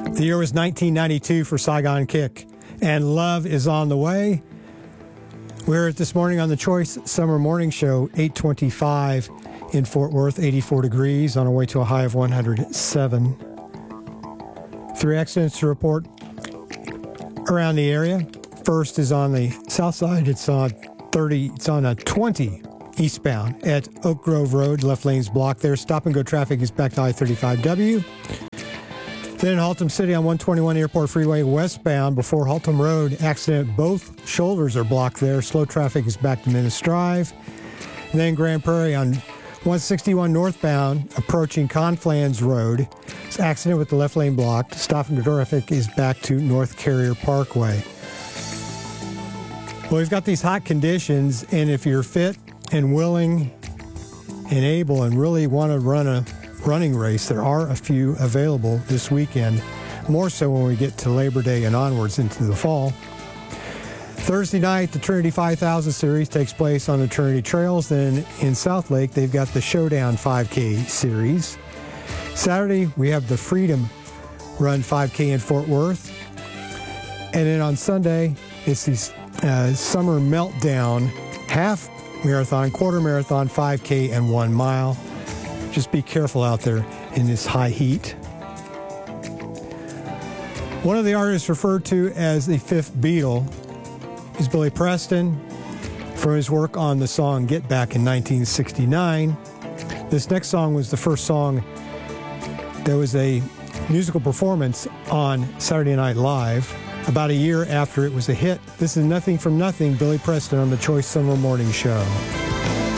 The year was 1992 for Saigon Kick, and Love is on the way. We're this morning on the Choice Summer Morning Show, 825 in Fort Worth, 84 degrees, on our way to a high of 107. 3 accidents to report around the area. First is on the south side. It's on 20 eastbound at Oak Grove Road. Left lane's blocked there. Stop and go traffic is back to I-35W. Then in Haltom City on 121 Airport Freeway westbound before Haltom Road, accident. Both shoulders are blocked there. Slow traffic is back to Menace Drive. And then Grand Prairie on 161 northbound approaching Conflans Road. It's accident with the left lane blocked. Stop and go traffic is back to North Carrier Parkway. Well, we've got these hot conditions, and if you're fit and willing and able and really want to run a running race, there are a few available this weekend, more so when we get to Labor Day and onwards into the fall. Thursday night, the Trinity 5000 Series takes place on the Trinity Trails. Then in South Lake, they've got the Showdown 5K Series. Saturday, we have the Freedom Run 5K in Fort Worth. And then on Sunday, it's the Summer Meltdown half marathon, quarter marathon, 5K, and 1 mile. Just be careful out there in this high heat. One of the artists referred to as the fifth Beatle is Billy Preston for his work on the song Get Back in 1969. This next song was the first song that was a musical performance on Saturday Night Live about a year after it was a hit. This is Nothing from Nothing, Billy Preston on the Choice Summer Morning Show.